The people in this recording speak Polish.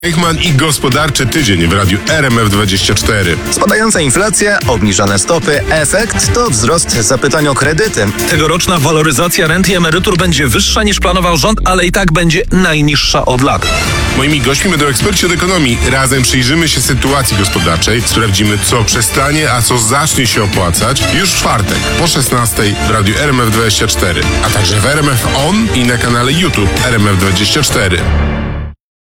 Eichmann i gospodarczy tydzień w radiu RMF24. Spadająca inflacja, obniżane stopy, efekt to wzrost zapytań o kredyty. Tegoroczna waloryzacja rent i emerytur będzie wyższa niż planował rząd, ale i tak będzie najniższa od lat. Moimi gośćmi będą eksperci od ekonomii. Razem przyjrzymy się sytuacji gospodarczej, sprawdzimy, co przestanie, a co zacznie się opłacać już w czwartek po 16 w radiu RMF24, a także w RMF On i na kanale YouTube RMF24.